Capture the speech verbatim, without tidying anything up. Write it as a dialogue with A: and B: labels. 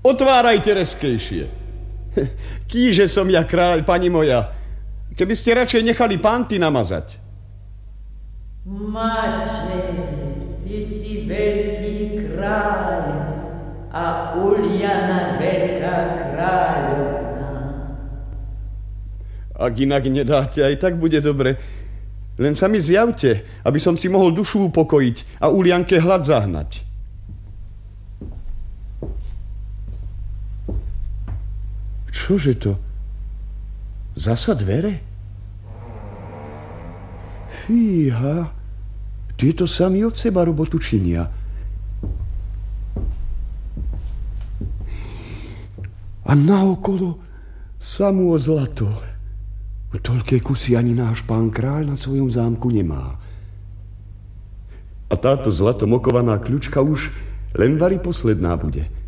A: Otvárajte reskejšie. Kýže som ja kráľ, pani moja. Keby ste radšej nechali pánty namazať.
B: Matej, ty si veľký kráľ a Uliana veľká kráľovna.
A: Ak inak nedáte, aj tak bude dobre. Len sa mi zjavte, aby som si mohol dušu upokojiť a Ulianke hlad zahnať. Čože to? Zasa dvere? Fíha, tieto sami od seba robotu činia. A naokolo samú zlato. Toľké kusy ani náš pán kráľ na svojom zámku nemá. A táto zlatom okovaná kľučka už len vari posledná bude.